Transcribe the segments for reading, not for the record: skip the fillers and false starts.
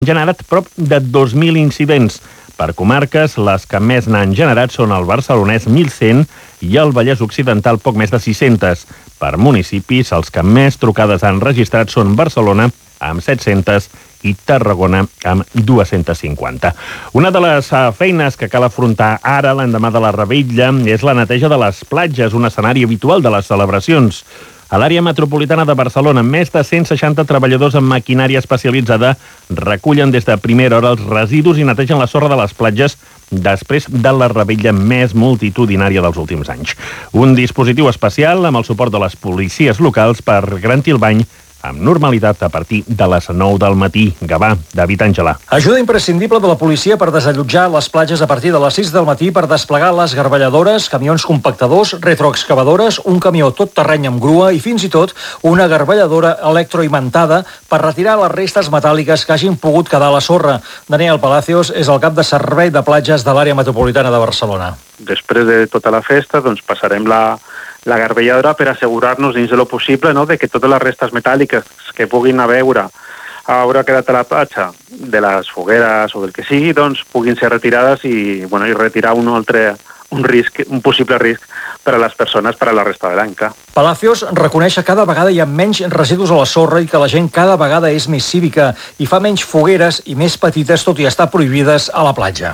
generat prop de 2.000 incidents. Per comarques, les que més n'han generat són el barcelonès 1.100 i el Vallès Occidental poc més de 600. Per municipis, els que més trucades han registrat són Barcelona, amb 700, i Tarragona, amb 250. Una de les feines que cal afrontar ara, l'endemà de la Revetlla, és la neteja de les platges, un escenari habitual de les celebracions. A l'àrea metropolitana de Barcelona, més de 160 treballadors amb maquinària especialitzada recullen des de primera hora els residus i netegen la sorra de les platges després de la revetlla més multitudinària dels últims anys. Un dispositiu especial amb el suport de les policies locals per garantir el bany amb normalitat a partir de les 9 del matí. Gavà, David Àngela. Ajuda imprescindible de la policia per desallotjar les platges a partir de les 6 del matí per desplegar les garballadores, camions compactadors, retroexcavadores, un camió tot terreny amb grua i fins i tot una garballadora electroimantada per retirar les restes metàl·liques que hagin pogut quedar a la sorra. Daniel Palacios és el cap de servei de platges de l'àrea metropolitana de Barcelona. Després de tota la festa, doncs passarem la garballadora per assegurar-nos dins de lo possible, no?, de que totes les restes metàl·liques que puguin haver quedat a la platja de les fogueres o del que sigui, doncs puguin ser retirades i retirar un possible risc per a les persones per a la resta de l'any. Palacios reconeix que cada vegada hi ha menys residus a la sorra i que la gent cada vegada és més cívica i fa menys fogueres i més petites, tot i estar prohibides a la platja.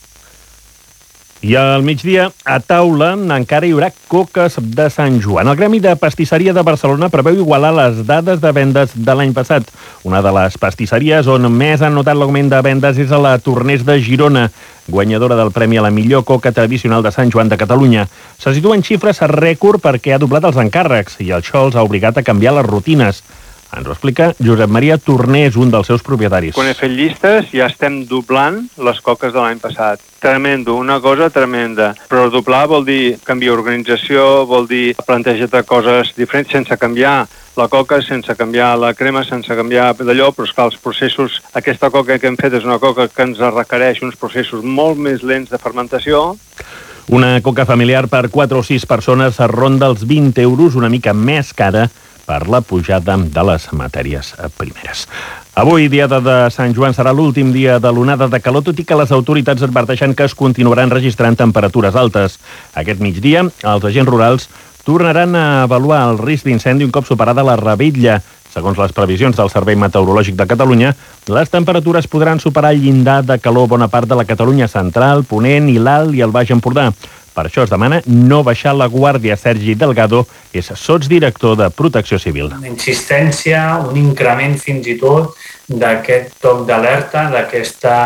I al migdia, a taula, encara hi haurà coques de Sant Joan. El Gremi de Pastisseria de Barcelona preveu igualar les dades de vendes de l'any passat. Una de les pastisseries on més han notat l'augment de vendes és a la Torners de Girona, guanyadora del premi a la millor coca tradicional de Sant Joan de Catalunya. Se situa en xifres rècord perquè ha doblat els encàrrecs i això els ha obligat a canviar les rutines. Ens ho explica Josep Maria Tornés, un dels seus propietaris. Quan he fet llistes ja estem doblant les coques de l'any passat. Tremendo, una cosa tremenda. Però doblar vol dir canviar organització, vol dir plantejar coses diferents sense canviar la coca, sense canviar la crema, sense canviar d'allò, però esclar, els processos, aquesta coca que hem fet és una coca que ens requereix uns processos molt més lents de fermentació. Una coca familiar per 4 o 6 persones ronda els 20 euros, una mica més cara per la pujada de les matèries primeres. Avui, diada de Sant Joan, serà l'últim dia de l'onada de calor, tot i que les autoritats adverteixen que es continuaran registrant temperatures altes. Aquest migdia, els agents rurals tornaran a avaluar el risc d'incendi un cop superada la revetlla. Segons les previsions del Servei Meteorològic de Catalunya, les temperatures podran superar el llindar de calor bona part de la Catalunya central, Ponent i l'Alt i el Baix Empordà. Per això es demana no baixar la guàrdia. Sergi Delgado és sotsdirector de Protecció Civil. Una insistència, un increment fins i tot d'aquest toc d'alerta, d'aquesta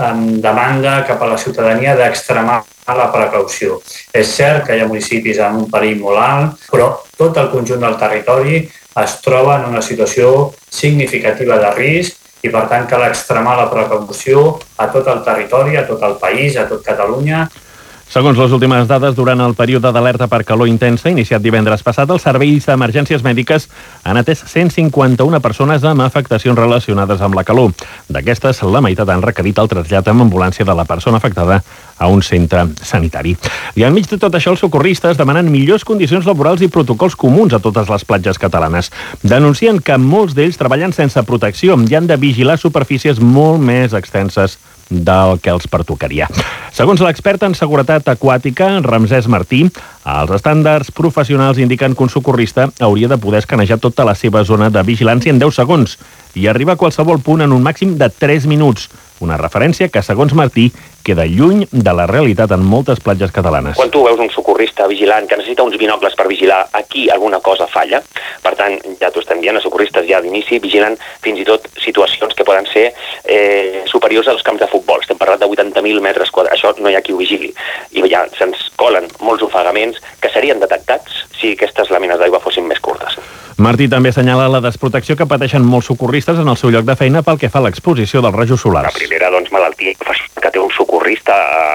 demanda cap a la ciutadania d'extremar la precaució. És cert que hi ha municipis amb un perill molt alt, però tot el conjunt del territori es troba en una situació significativa de risc i, per tant, cal extremar la precaució a tot el territori, a tot el país, a tot Catalunya. Segons les últimes dades, durant el període d'alerta per calor intensa, iniciat divendres passat, els serveis d'emergències mèdiques han atès 151 persones amb afectacions relacionades amb la calor. D'aquestes, la meitat han requerit el trasllat amb ambulància de la persona afectada a un centre sanitari. I enmig de tot això, els socorristes demanen millors condicions laborals i protocols comuns a totes les platges catalanes. Denuncien que molts d'ells treballen sense protecció i han de vigilar superfícies molt més extenses del que els pertocaria. Segons l'expert en seguretat aquàtica, Ramsès Martí, els estàndards professionals indiquen que un socorrista hauria de poder escanejar tota la seva zona de vigilància en 10 segons i arribar a qualsevol punt en un màxim de 3 minuts. Una referència que, segons Martí, queda lluny de la realitat en moltes platges catalanes. Quan tu veus un socorrista vigilant que necessita uns binocles per vigilar, aquí alguna cosa falla. Per tant, ja t'ho estem dient, els socorristes ja d'inici vigilen fins i tot situacions que poden ser superiors als camps de futbol. Estem parlant de 80.000 metres quadrats. Això no hi ha qui ho vigili. I ja se'ns colen molts ofegaments que serien detectats si aquestes làmines d'aigua fossin més curtes. Martí també assenyala la desprotecció que pateixen molts socorristes en el seu lloc de feina pel que fa a l'exposició dels rajos solars. La primera, malaltia que té un socorrista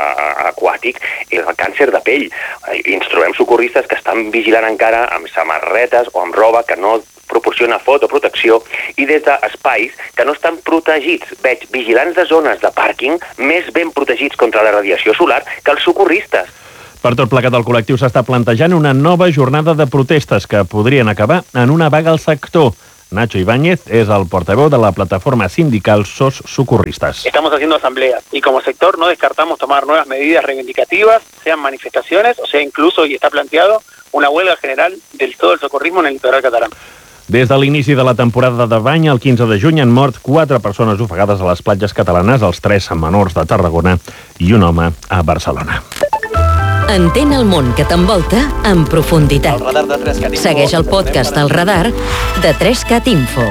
aquàtic és el càncer de pell. I ens trobem socorristes que estan vigilant encara amb samarretes o amb roba que no proporciona fotoprotecció i des d'espais que no estan protegits. Veig vigilants de zones de pàrquing més ben protegits contra la radiació solar que els socorristes. Per tot plegat, el col·lectiu s'està plantejant una nova jornada de protestes que podrien acabar en una vaga al sector. Nacho Ibáñez es el portavoz de la plataforma sindical SOS Socorristas. Estamos haciendo asambleas y como sector no descartamos tomar nuevas medidas reivindicativas, sean manifestaciones o sea incluso, y está planteado, una huelga general del todo el socorrismo en el litoral catalán. Des de l'inici de la temporada de bany, el 15 de juny han mort 4 persones ofegades a les platges catalanes, els 3 menors de Tarragona i un home a Barcelona. Entén el món que t'envolta en profunditat. Segueix el podcast del Radar de 3CAT Info.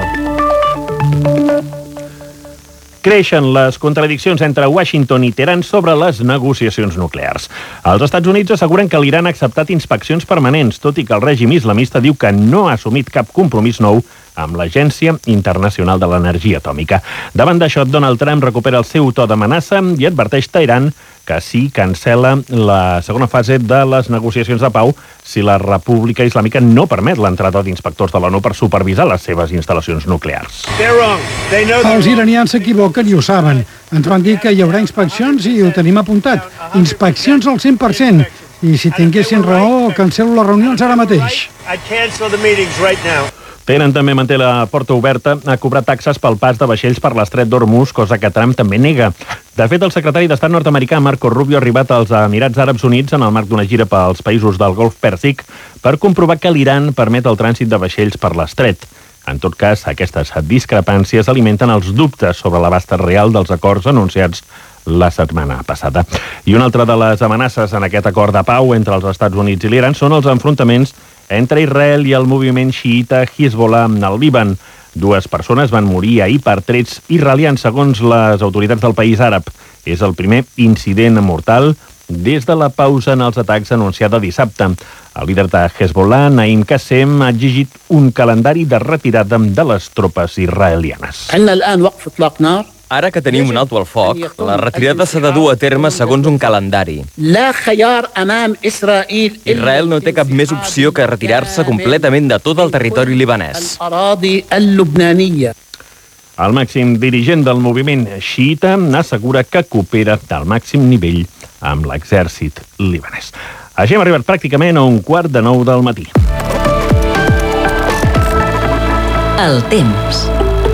Creixen les contradiccions entre Washington i Teheran sobre les negociacions nuclears. Els Estats Units asseguren que l'Iran ha acceptat inspeccions permanents, tot i que el règim islamista diu que no ha assumit cap compromís nou amb l'Agència Internacional de l'Energia Atòmica. Davant d'això, Donald Trump recupera el seu to d'amenaça i adverteix Teheran que sí cancela la segona fase de les negociacions de pau si la República Islàmica no permet l'entrada d'inspectors de l'ONU per supervisar les seves instal·lacions nuclears. Els iranians s'equivoquen i ho saben. Ens van dir que hi haurà inspeccions i ho tenim apuntat. Inspeccions al 100%. I si tinguessin raó, cancelo les reunions ara mateix. Teheran també manté la porta oberta a cobrar taxes pel pas de vaixells per l'estret d'Hormuz, cosa que Trump també nega. De fet, el secretari d'Estat nord-americà Marco Rubio ha arribat als Emirats Àrabs Units en el marc d'una gira pels països del Golf Pèrsic per comprovar que l'Iran permet el trànsit de vaixells per l'estret. En tot cas, aquestes discrepàncies alimenten els dubtes sobre l'abast real dels acords anunciats la setmana passada. I una altra de les amenaces en aquest acord de pau entre els Estats Units i l'Iran són els enfrontaments entre Israel i el moviment xiïta Hezbollah al Líban. 2 persones van morir ahir per trets israelians, segons les autoritats del país àrab. És el primer incident mortal des de la pausa en els atacs anunciada dissabte. El líder de Hezbollah, Naim Qassem, ha exigit un calendari de retirada de les tropes israelianes. Ara que tenim un alto al foc, la retirada s'ha de dur a terme segons un calendari. Israel no té cap més opció que retirar-se completament de tot el territori libanès. El màxim dirigent del moviment xiïta assegura que coopera al màxim nivell amb l'exèrcit libanès. Així hem arribat pràcticament a 8:45 del matí. El temps.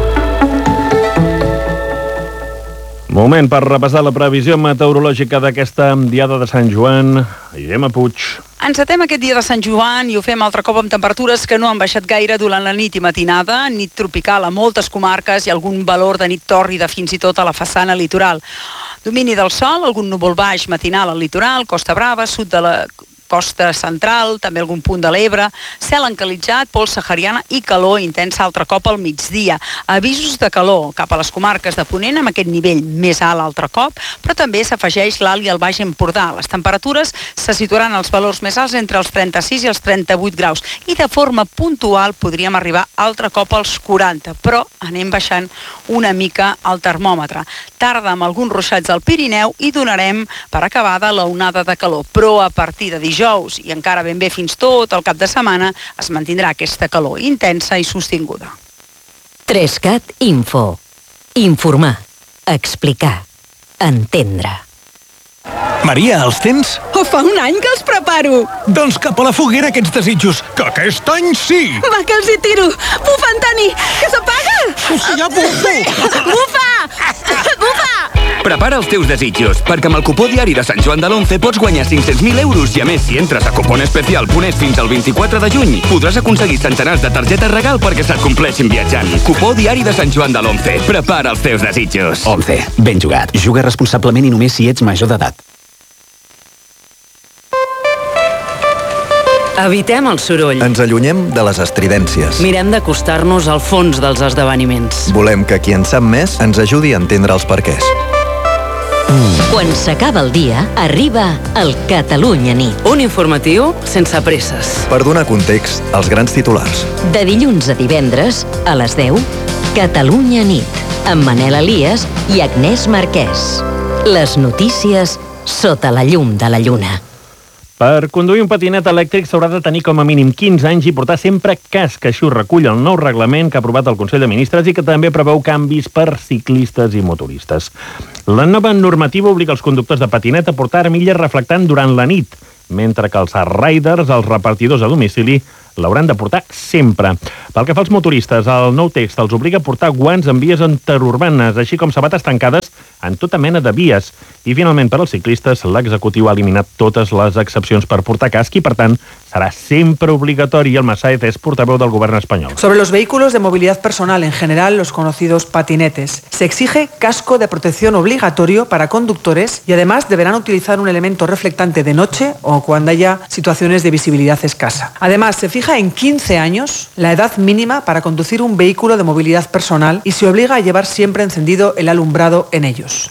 Moment per repassar la previsió meteorològica d'aquesta diada de Sant Joan. Gemma Puig. Encetem aquest dia de Sant Joan i ho fem altre cop amb temperatures que no han baixat gaire durant la nit i matinada. Nit tropical a moltes comarques i algun valor de nit tòrrida fins i tot a la façana litoral. Domini del sol, algun núvol baix matinal al litoral, Costa Brava, sud de la costa central, també algun punt de l'Ebre, cel encalitzat, pols sahariana i calor intensa altre cop al migdia. Avisos de calor cap a les comarques de Ponent amb aquest nivell més alt altre cop, però també s'afegeix l'Alt i el Baix Empordà. Les temperatures se situaran als valors més alts entre els 36 i els 38 graus i de forma puntual podríem arribar altre cop als 40, però anem baixant una mica el termòmetre. Tarda amb alguns ruixats al Pirineu i donarem per acabada la onada de calor, però a partir de dijous i encara ben bé fins tot el cap de setmana es mantindrà aquesta calor intensa i sostinguda. 3CAT Info. Informar, explicar, entendre. Maria, els tens? Fa un any que els preparo. Doncs cap a la foguera aquests desitjos, que aquest any sí! Va, que els hi tiro! Bufa, Antoni, que s'apaga! Sí, ja bufo! Bufa! Bufa! Prepara els teus desitjos, perquè amb el cupó diari de Sant Joan de l'11 pots guanyar 500.000 euros i a més, si entres a cuponespecial.es fins al 24 de juny, podràs aconseguir centenars de targetes regal perquè se't compleixin viatjant. Cupó diari de Sant Joan de l'11. Prepara els teus desitjos. 11. Ben jugat. Juga responsablement i només si ets major d'edat. Evitem el soroll. Ens allunyem de les estridències. Mirem d'acostar-nos al fons dels esdeveniments. Volem que qui en sap més ens ajudi a entendre els perquès. Quan s'acaba el dia, arriba el Catalunya Nit. Un informatiu sense presses. Per donar context als grans titulars. De dilluns a divendres, a les 10, Catalunya Nit, amb Manel Elias i Agnès Marquès. Les notícies sota la llum de la lluna. Per conduir un patinet elèctric s'haurà de tenir com a mínim 15 anys i portar sempre casc. Així ho recull el nou reglament que ha aprovat el Consell de Ministres i que també preveu canvis per ciclistes i motoristes. La nova normativa obliga els conductors de patinet a portar armilles reflectant durant la nit, mentre que els riders, els repartidors a domicili, l'hauran de portar sempre. Pel que fa als motoristes, el nou text els obliga a portar guants en vies interurbanes, així com sabates tancades en tota mena de vies. I finalment, per als ciclistes, l'executiu ha eliminat totes les excepcions per portar casc i, per tant, serà sempre obligatori. El Massaez és portaveu del govern espanyol. Sobre los vehículos de movilidad personal, en general los conocidos patinetes, se exige casco de protección obligatorio para conductores y además deberán utilizar un elemento reflectante de noche o cuando haya situaciones de visibilidad escasa. Además, se fija en 15 años la edad mínima para conducir un vehículo de movilidad personal y se obliga a llevar siempre encendido el alumbrado en ellos.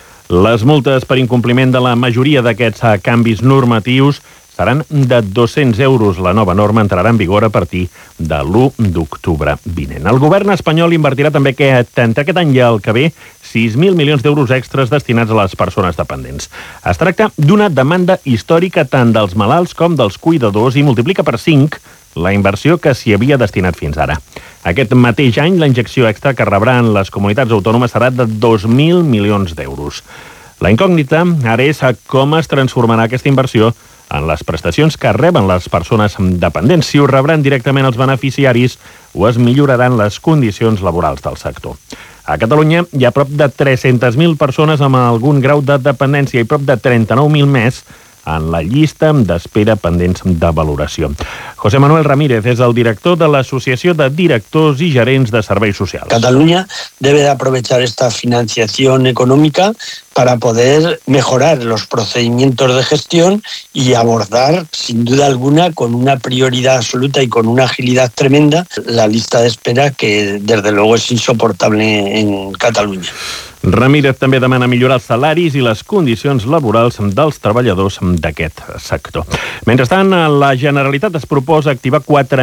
Les multes per incompliment de la majoria d'aquests canvis normatius seran de 200 euros. La nova norma entrarà en vigor a partir de l'1 d'octubre vinent. El govern espanyol invertirà també entre aquest any i el que ve 6.000 milions d'euros extras destinats a les persones dependents. Es tracta d'una demanda històrica tant dels malalts com dels cuidadors i multiplica per 5 la inversió que s'hi havia destinat fins ara. Aquest mateix any, la injecció extra que rebran les comunitats autònomes serà de 2.000 milions d'euros. La incògnita ara és com es transformarà aquesta inversió en les prestacions que reben les persones dependents, si ho rebran directament els beneficiaris o es milloraran les condicions laborals del sector. A Catalunya hi ha prop de 300.000 persones amb algun grau de dependència i prop de 39.000 més en la llista d'espera pendents de valoració. José Manuel Ramírez és el director de l'Associació de Directors i Gerents de Serveis Socials. Cataluña debe de aprovechar esta financiación económica para poder mejorar los procedimientos de gestión y abordar, sin duda alguna, con una prioridad absoluta y con una agilidad tremenda, la lista de espera que, desde luego, es insoportable en Cataluña. Ramírez també demana millorar els salaris i les condicions laborals dels treballadors d'aquest sector. Mentrestant, la Generalitat es proposa activar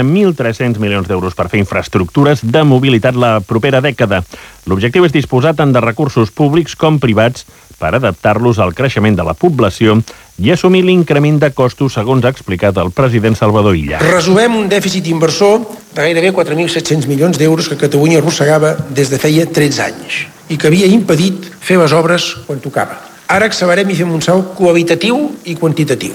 4.300 milions d'euros per fer infraestructures de mobilitat la propera dècada. L'objectiu és disposar tant de recursos públics com privats per adaptar-los al creixement de la població i assumir l'increment de costos, segons ha explicat el president Salvador Illa. Resumem un dèficit inversor de gairebé 4.700 milions d'euros que Catalunya arrossegava des de feia 13 anys i que havia impedit fer les obres quan tocava. Ara accelerem i fem un salt qualitatiu i quantitatiu.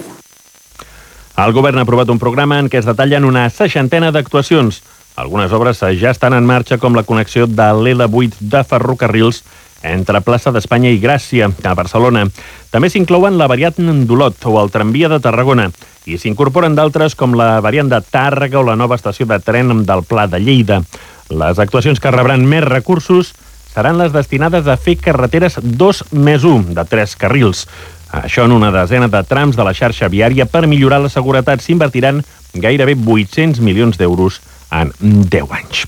El govern ha aprovat un programa en què es detallen una 60ena d'actuacions. Algunes obres ja estan en marxa, com la connexió de l'L8 de ferrocarrils entre Plaça d'Espanya i Gràcia, a Barcelona. També s'inclouen la variant d'Olot o el tramvia de Tarragona i s'incorporen d'altres com la variant de Tàrrega o la nova estació de tren del Pla de Lleida. Les actuacions que rebran més recursos seran les destinades a fer carreteres 2+1 de 3 carrils. Això en una desena de trams de la xarxa viària. Per millorar la seguretat s'invertiran gairebé 800 milions d'euros en 10 anys.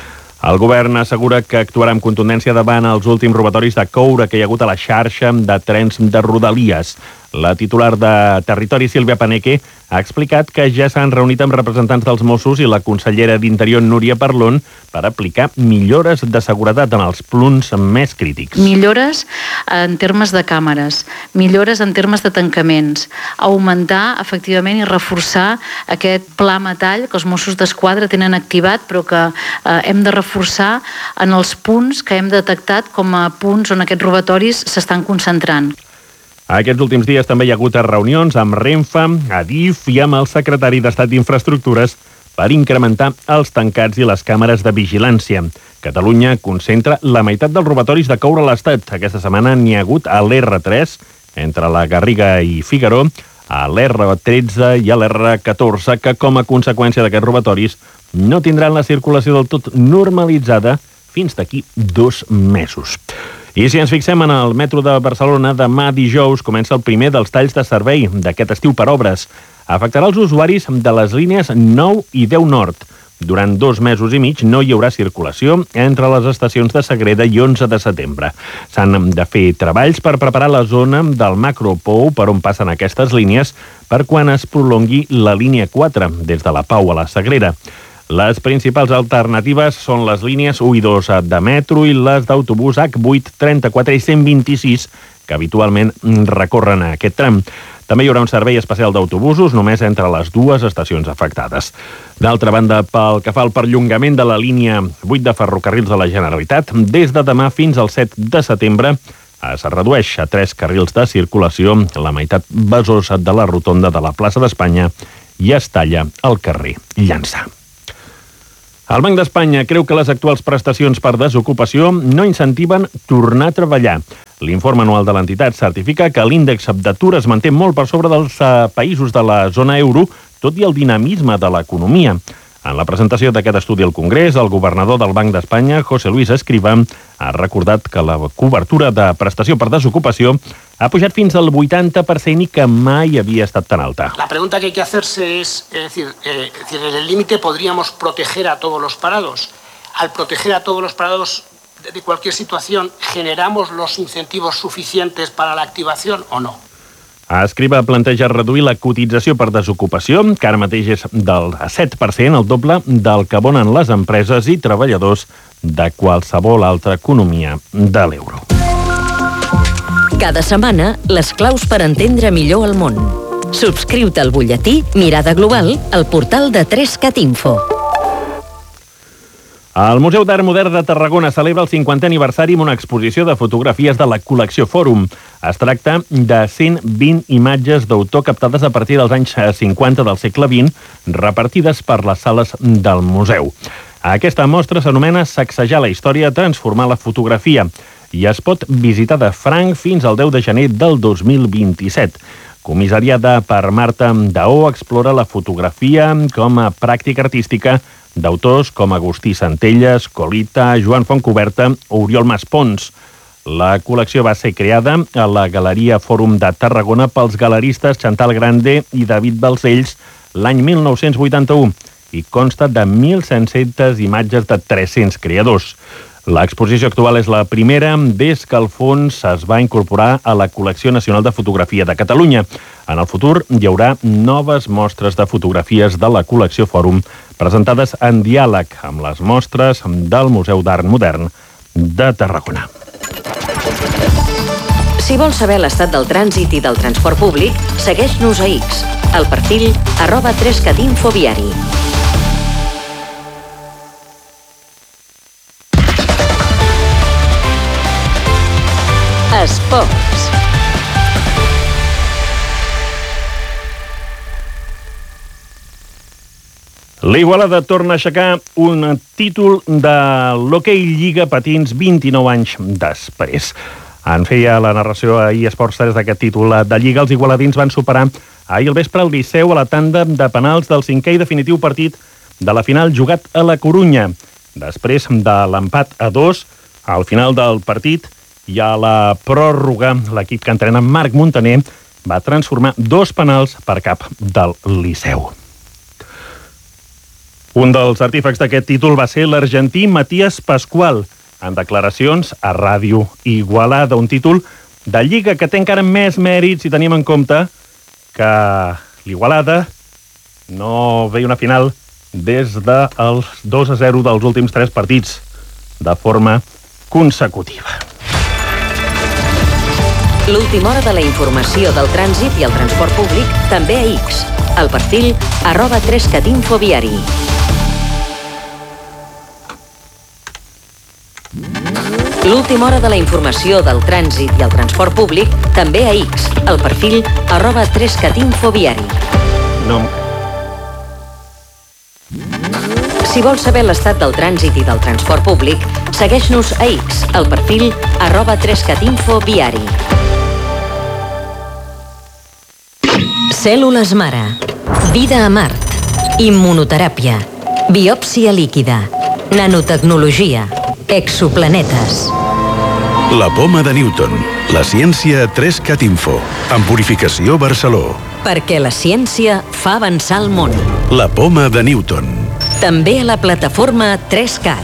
El govern assegura que actuarà amb contundència davant els últims robatoris de coure que hi ha hagut a la xarxa de trens de Rodalies. La titular de Territori, Sílvia Paneque, ha explicat que ja s'han reunit amb representants dels Mossos i la consellera d'Interior, Núria Parlon, per aplicar millores de seguretat en els punts més crítics. Millores en termes de càmeres, millores en termes de tancaments, augmentar, efectivament, i reforçar aquest pla metall que els Mossos d'Esquadra tenen activat, però que hem de reforçar en els punts que hem detectat com a punts on aquests robatoris s'estan concentrant. Aquests últims dies també hi ha hagut reunions amb Renfe, Adif i amb el secretari d'Estat d'Infraestructures per incrementar els tancats i les càmeres de vigilància. Catalunya concentra la meitat dels robatoris de coure a l'Estat. Aquesta setmana n'hi ha hagut a l'R3, entre la Garriga i Figaró, a l'R13 i a l'R14, que com a conseqüència d'aquests robatoris no tindran la circulació del tot normalitzada fins d'aquí 2 mesos. I si ens fixem en el metro de Barcelona, demà dijous comença el primer dels talls de servei d'aquest estiu per obres. Afectarà els usuaris de les línies 9 i 10 Nord. Durant 2 mesos i mig no hi haurà circulació entre les estacions de Sagrera i 11 de setembre. S'han de fer treballs per preparar la zona del Macropou per on passen aquestes línies per quan es prolongui la línia 4 des de la Pau a la Sagrera. Les principals alternatives són les línies 1 i 2 de metro i les d'autobús H8, 34 i 126, que habitualment recorren a aquest tram. També hi haurà un servei especial d'autobusos només entre les 2 estacions afectades. D'altra banda, pel que fa al perllongament de la línia 8 de ferrocarrils de la Generalitat, des de demà fins al 7 de setembre es redueix a 3 carrils de circulació, la meitat besosa de la rotonda de la plaça d'Espanya i es talla el carrer Llançà. El Banc d'Espanya creu que les actuals prestacions per desocupació no incentiven tornar a treballar. L'informe anual de l'entitat certifica que l'índex d'atur es manté molt per sobre dels països de la zona euro, tot i el dinamisme de l'economia. En la presentació d'aquest estudi al Congrés, el governador del Banc d'Espanya, José Luis Escrivá, ha recordat que la cobertura de prestació per desocupació ha pujat fins al 80% i que mai havia estat tan alta. La pregunta que hay que hacerse es decir, en el límite podríamos proteger a todos los parados. Al proteger a todos los parados de cualquier situación, ¿generamos los incentivos suficientes para la activación o no? Escrivá planteja reduir la cotització per desocupació, que ara mateix és del 7%, el doble del que abonen les empreses i treballadors de qualsevol altra economia de l'euro. Cada setmana, les claus per entendre millor el món. Subscriu-te al butlletí Mirada Global al portal de 3cat Info. El Museu d'Art Modern de Tarragona celebra el 50è aniversari amb una exposició de fotografies de la col·lecció Fòrum. Es tracta de 120 imatges d'autor captades a partir dels anys 50 del segle XX, repartides per les sales del museu. Aquesta mostra s'anomena Sacsejar la història, transformar la fotografia i es pot visitar de franc fins al 10 de gener del 2027. Comissariada per Marta Daó, explora la fotografia com a pràctica artística d'autors com Agustí Centelles, Colita, Joan Fontcoberta o Oriol Maspons. La col·lecció va ser creada a la Galeria Fòrum de Tarragona pels galeristes Chantal Grande i David Balcells l'any 1981 i consta de 1.700 imatges de 300 creadors. L'exposició actual és la primera des que el fons es va incorporar a la Col·lecció Nacional de Fotografia de Catalunya. En el futur hi haurà noves mostres de fotografies de la col·lecció Fòrum presentades en diàleg amb les mostres del Museu d'Art Modern de Tarragona. Si vols saber l'estat del trànsit i del transport públic, segueix-nos a X, al perfil @3catinfoviari. Esports. L'Igualada torna a aixecar un títol de l'Hockey Lliga Patins 29 anys després. En feia la narració ahir Esports 3 d'aquest títol de Lliga. Els igualadins van superar ahir al vespre el Liceu a la tanda de penals del 5è i definitiu partit de la final jugat a la Corunya. Després de l'empat a 2, al final del partit i a la pròrroga, l'equip que entrena Marc Montaner va transformar 2 penals per cap del Liceu. Un dels artífecs d'aquest títol va ser l'argentí Matías Pascual, en declaracions a Ràdio Igualada, un títol de Lliga que té encara més mèrits si tenim en compte que l'Igualada no veia una final des dels 2-0 dels últims 3 partits de forma consecutiva. L'última hora de la informació del trànsit i el transport públic també a X, al perfil @3catinfoviari. L'última hora de la informació del trànsit i el transport públic també a X, al perfil @3catinfoviari. Si vols saber l'estat del trànsit i del transport públic, segueix-nos a X, al perfil @3catinfoviari. Cèl·lules mare. Vida a Mart. Immunoteràpia. Biòpsia líquida. Nanotecnologia. Exoplanetes. La poma de Newton. La ciència a 3cat Info. Amb Purificació Barceló. Perquè la ciència fa avançar el món. La poma de Newton. També a la plataforma 3cat.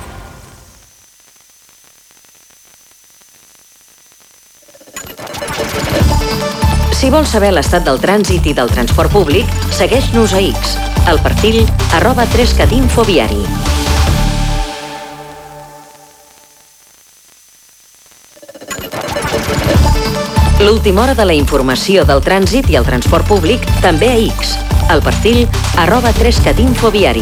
Si vols saber l'estat del trànsit i del transport públic, segueix-nos a X, al perfil @3catinfoviari. L'última hora de la informació del trànsit i el transport públic també a X, al perfil @3catinfoviari.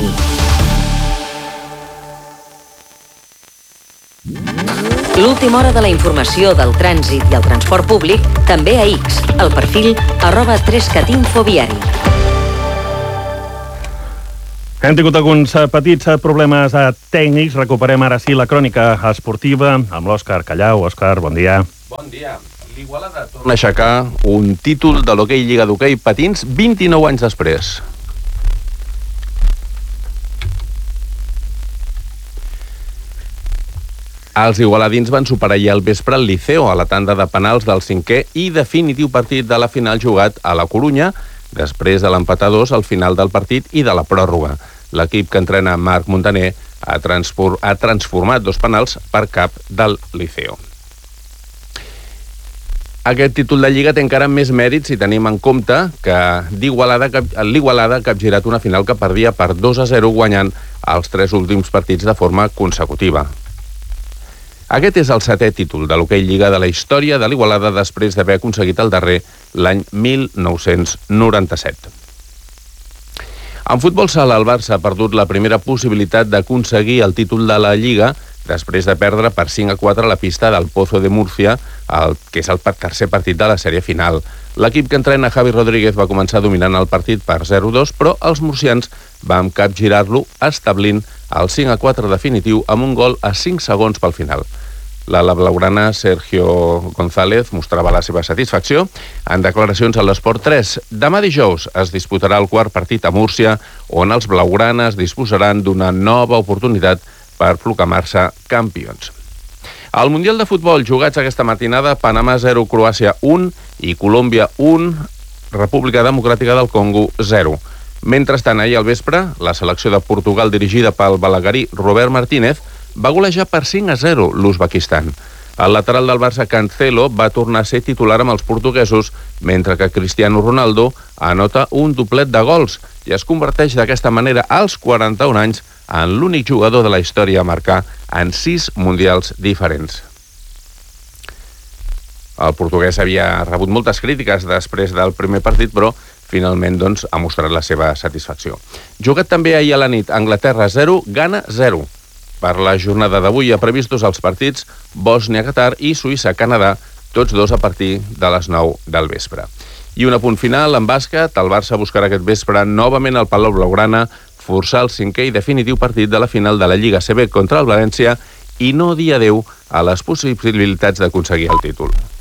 L'última hora de la informació del trànsit i el transport públic també a X, al perfil @3catinfoviari. Hem tingut alguns petits problemes tècnics. Recuperem ara sí la crònica esportiva amb l'Òscar Callau. Òscar, bon dia. Bon dia. L'Igualada torna a aixecar un títol de l'hoquei Lliga d'Hoquei Patins 29 anys després. Els igualadins van superar ahir al vespre el Liceo a la tanda de penals del 5è i definitiu partit de la final jugat a la Corunya, després de l'empat a 2 al final del partit i de la pròrroga. L'equip que entrena Marc Montaner ha transformat 2 penals per cap del Liceo. Aquest títol de Lliga té encara més mèrit si tenim en compte que l'Igualada ha capgirat una final que perdia per 2-0 guanyant els 3 últims partits de forma consecutiva. Aquest és el 7è títol de l'hoquei Lliga de la història de l'Igualada després d'haver aconseguit el darrer l'any 1997. En futbol sala, el Barça ha perdut la primera possibilitat d'aconseguir el títol de la Lliga després de perdre per 5-4 a la pista del Pozo de Múrcia, que és el tercer partit de la sèrie final. L'equip que entrena Javi Rodríguez va començar dominant el partit per 0-2, però els murcians van capgirar-lo establint el 5-4 definitiu amb un gol a 5 segons pel final. L'ala blaugrana Sergio González mostrava la seva satisfacció en declaracions a l'Esport 3. Demà dijous es disputarà el quart partit a Múrcia, on els blaugranes disposaran d'una nova oportunitat per proclamar-se campions. Al Mundial de Futbol jugats aquesta matinada, Panamà 0, Croàcia 1 i Colòmbia 1, República Democràtica del Congo 0. Mentrestant, ahir al vespre, la selecció de Portugal dirigida pel balaguerí Robert Martínez va golejar per 5-0 l'Uzbekistan. El lateral del Barça, Cancelo, va tornar a ser titular amb els portuguesos, mentre que Cristiano Ronaldo anota un doblet de gols i es converteix d'aquesta manera als 41 anys en l'únic jugador de la història a marcar en 6 mundials diferents. El portuguès havia rebut moltes crítiques després del primer partit, però finalment ha mostrat la seva satisfacció. Jugat també ahir a la nit, Anglaterra 0, Ghana 0. Per la jornada d'avui hi ha previstos els partits Bòsnia-Qatar i Suïssa-Canadà, tots dos a partir de les 9 del vespre. I un apunt final, en bàsquet, el Barça buscarà aquest vespre novament al Palau Blaugrana forçar el 5è i definitiu partit de la final de la Lliga CB contra el València i no dir adeu a les possibilitats d'aconseguir el títol.